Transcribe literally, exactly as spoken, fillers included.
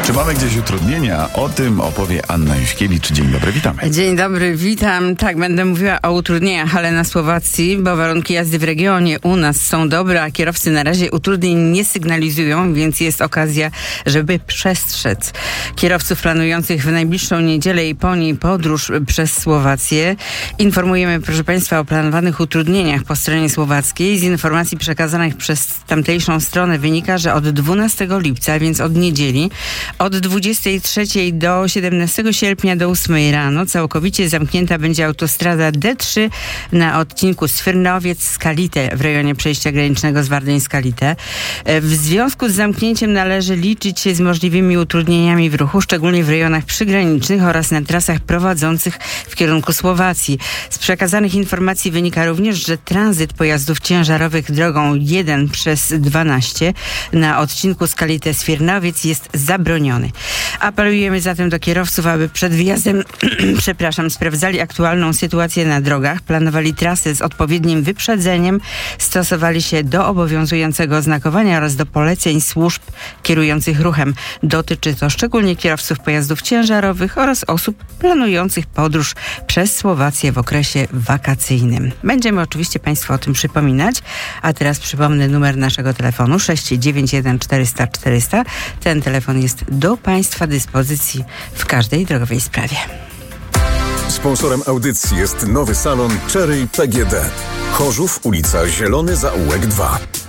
Czy mamy gdzieś utrudnienia? O tym opowie Anna Juśkiewicz. Dzień dobry, witamy. Dzień dobry, witam. Tak, będę mówiła o utrudnieniach, ale na Słowacji, bo warunki jazdy w regionie u nas są dobre, a kierowcy na razie utrudnień nie sygnalizują, więc jest okazja, żeby przestrzec kierowców planujących w najbliższą niedzielę i po niej podróż przez Słowację. Informujemy, proszę Państwa, o planowanych utrudnieniach po stronie słowackiej. Z informacji przekazanych przez tamtejszą stronę wynika, że od dwunastego lipca, więc od niedzieli, od dwudziestej trzeciej do siedemnastego sierpnia do ósmej rano całkowicie zamknięta będzie autostrada D trzy na odcinku Svirnowiec-Skalite w rejonie przejścia granicznego z Wardyń-Skalite. W związku z zamknięciem należy liczyć się z możliwymi utrudnieniami w ruchu, szczególnie w rejonach przygranicznych oraz na trasach prowadzących w kierunku Słowacji. Z przekazanych informacji wynika również, że tranzyt pojazdów ciężarowych drogą jeden przez dwanaście na odcinku Skalite-Svirnowiec jest zabroniony. Apelujemy zatem do kierowców, aby przed wyjazdem przepraszam, sprawdzali aktualną sytuację na drogach, planowali trasy z odpowiednim wyprzedzeniem, stosowali się do obowiązującego oznakowania oraz do poleceń służb kierujących ruchem. Dotyczy to szczególnie kierowców pojazdów ciężarowych oraz osób planujących podróż przez Słowację w okresie wakacyjnym. Będziemy oczywiście Państwu o tym przypominać, a teraz przypomnę numer naszego telefonu sześć dziewięć jeden czterysta czterysta. Ten telefon jest do Państwa dyspozycji w każdej drogowej sprawie. Sponsorem audycji jest nowy salon Cherry P G D. Chorzów, ulica Zielony Zaułek dwa.